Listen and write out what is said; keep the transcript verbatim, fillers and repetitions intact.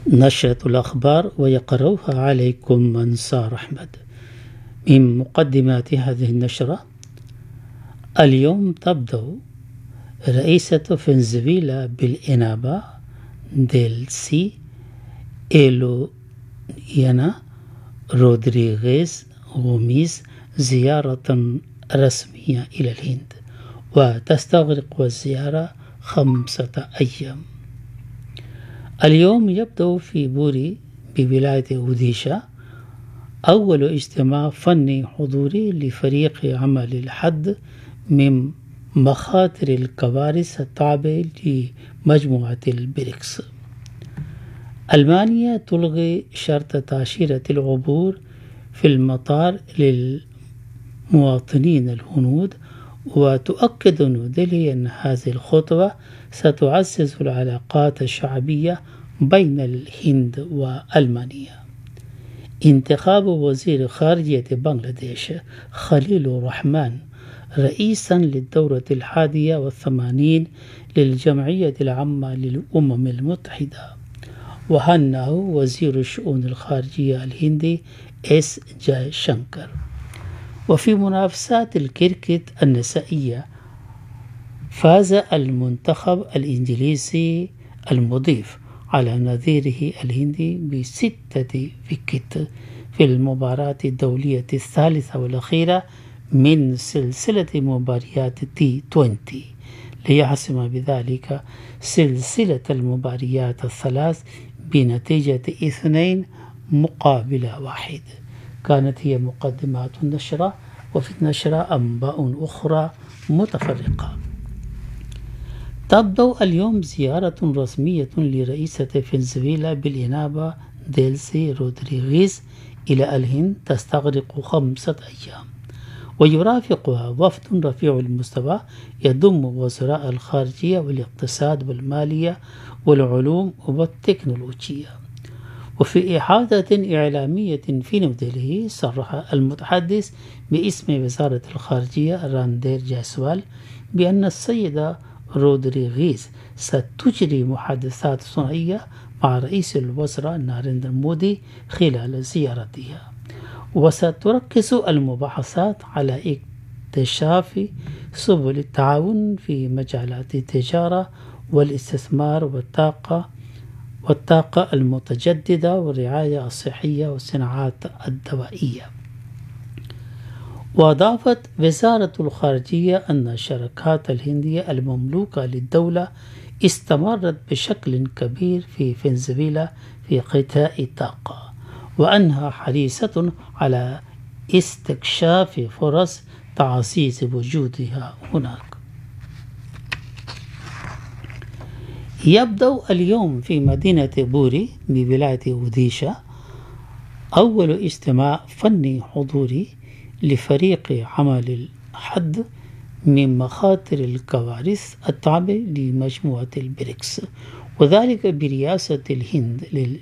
نشرة الأخبار ويقرأها عليكم منصار أحمد. من مقدمات هذه النشرة: اليوم تبدأ رئيسة فنزويلا بالإنابة ديلسي إليانا رودريغيز غوميز زيارة رسمية إلى الهند، وتستغرق الزيارة خمسة أيام. اليوم يبدأ في بوري بولاية أوديشا أول اجتماع فني حضوري لفريق عمل الحد من مخاطر الكوارث التابعة لمجموعة البريكس. ألمانيا تلغي شرط تأشيرة العبور في المطار للمواطنين الهنود، وتؤكد نيودلهي أن هذه الخطوة ستعزز العلاقات الشعبية بين الهند وألمانيا. انتخاب وزير خارجية بنغلاديش خليل الرحمن رئيسا للدورة الحادية والثمانين للجمعية العامة للأمم المتحدة، وهنأه وزير الشؤون الخارجية الهندي إس جاي شنكر. وفي منافسات الكريكت النسائية فاز المنتخب الإنجليزي المضيف على نظيره الهندي بستة ويكت في المباراة الدولية الثالثة والأخيرة من سلسلة مباريات تي عشرين، ليحسم بذلك سلسلة المباريات الثلاث بنتيجة اثنين مقابل واحد. كانت هي مقدمات النشرة، وفي النشرة أنباء أخرى متفرقة. تبدأ اليوم زيارة رسمية لرئيسة فنزويلا بالإنابة ديلسي رودريغيز إلى الهند تستغرق خمسة أيام، ويرافقها وفد رفيع المستوى يضم وزراء الخارجية والاقتصاد والمالية والعلوم والتكنولوجيا. وفي إحاطة إعلامية في نيودلهي صرح المتحدث باسم وزارة الخارجية راندير جاسوال بأن السيدة رودريغيز ستجري محادثات ثنائية مع رئيس الوزراء ناريندرا مودي خلال زيارتها، وستركز المباحثات على اكتشاف سبل التعاون في مجالات التجارة والاستثمار والطاقة والطاقة المتجددة والرعاية الصحية والصناعات الدوائية. وأضافت وزارة الخارجية أن الشركات الهندية المملوكة للدولة استمرت بشكل كبير في فنزويلا في قطاع الطاقة، وأنها حريصة على استكشاف فرص تعزيز وجودها هناك. يبدأ اليوم في مدينة بوري بولاية أوديشا أول اجتماع فني حضوري لفريق عمل الحد من مخاطر الكوارث التابعة لمجموعة البريكس، وذلك برئاسة الهند